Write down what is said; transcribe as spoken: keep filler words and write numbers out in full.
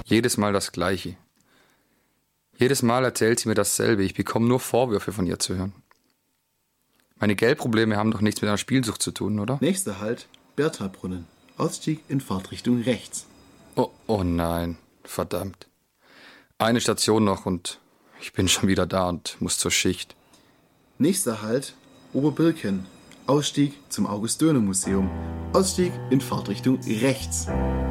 Jedes Mal das Gleiche. Jedes Mal erzählt sie mir dasselbe. Ich bekomme nur Vorwürfe von ihr zu hören. Meine Geldprobleme haben doch nichts mit einer Spielsucht zu tun, oder? Nächster Halt, Berthalbrunnen. Ausstieg in Fahrtrichtung rechts. Oh, oh nein, verdammt. Eine Station noch und ich bin schon wieder da und muss zur Schicht. Nächster Halt, Oberbirken. Ausstieg zum August-Döner-Museum. Ausstieg in Fahrtrichtung rechts.